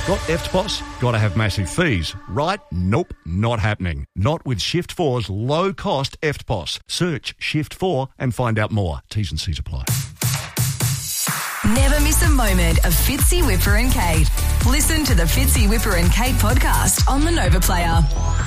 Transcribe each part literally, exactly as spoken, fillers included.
Got E F T P O S? Got to have massive fees, right? Nope, not happening. Not with Shift four's low-cost E F T P O S. Search Shift four and find out more. T's and C's apply. Never miss a moment of Fitzy, Whipper and Kate. Listen to the Fitzy, Whipper and Kate podcast on the Nova Player.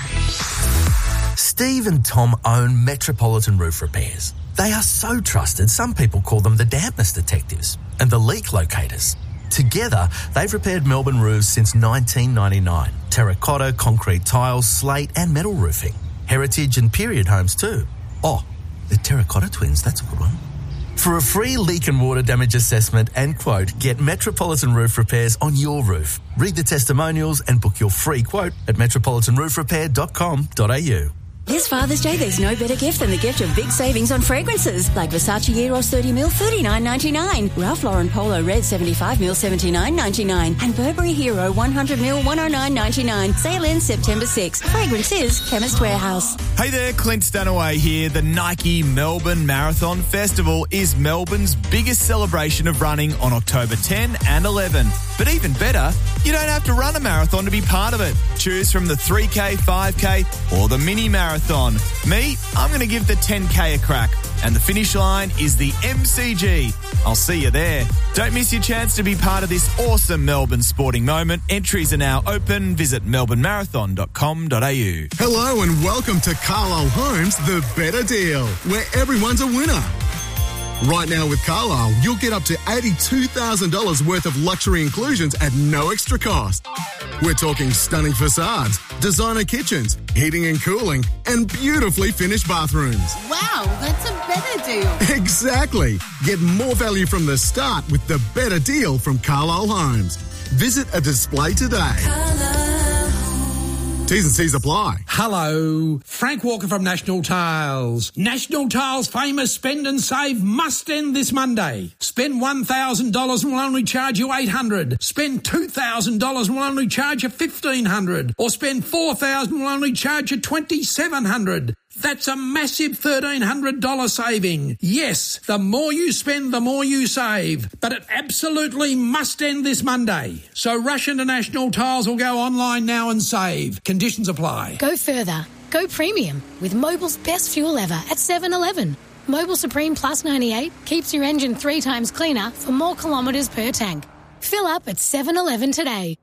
Steve and Tom own Metropolitan Roof Repairs. They are so trusted, some people call them the dampness detectives and the leak locators. Together, they've repaired Melbourne roofs since nineteen ninety-nine. Terracotta, concrete tiles, slate and metal roofing. Heritage and period homes too. Oh, the Terracotta Twins, that's a good one. For a free leak and water damage assessment and quote, get Metropolitan Roof Repairs on your roof. Read the testimonials and book your free quote at metropolitan roof repair dot com dot a u. This Father's Day, there's no better gift than the gift of big savings on fragrances, like Versace Eros thirty mil, thirty-nine ninety-nine, Ralph Lauren Polo Red seventy-five mil, seventy-nine ninety-nine, and Burberry Hero one hundred mil, one oh nine ninety-nine. Sale ends September sixth. Fragrance is Chemist Warehouse. Hey there, Clint Stanaway here. The Nike Melbourne Marathon Festival is Melbourne's biggest celebration of running on October tenth and eleventh. But even better, you don't have to run a marathon to be part of it. Choose from the three K, five K or the mini marathon. Me, I'm going to give the ten K a crack. And the finish line is the M C G. I'll see you there. Don't miss your chance to be part of this awesome Melbourne sporting moment. Entries are now open. Visit melbourne marathon dot com dot a u. Hello and welcome to Carlisle Homes, the better deal, where everyone's a winner. Right now with Carlisle, you'll get up to eighty-two thousand dollars worth of luxury inclusions at no extra cost. We're talking stunning facades, designer kitchens, heating and cooling, and beautifully finished bathrooms. Wow, that's a better deal. Exactly. Get more value from the start with the better deal from Carlisle Homes. Visit a display today. T's and C's apply. Hello, Frank Walker from National Tiles. National Tiles' famous spend and save must end this Monday. Spend one thousand dollars and we'll only charge you eight hundred dollars. Spend two thousand dollars and we'll only charge you fifteen hundred dollars. Or spend four thousand dollars and we'll only charge you twenty-seven hundred dollars. That's a massive thirteen hundred dollars saving. Yes, the more you spend, the more you save. But it absolutely must end this Monday. So rush into National Tiles or go online now and save. Conditions apply. Go further. Go premium with Mobil's best fuel ever at seven eleven. Mobil Supreme Plus ninety-eight keeps your engine three times cleaner for more kilometres per tank. Fill up at seven eleven today.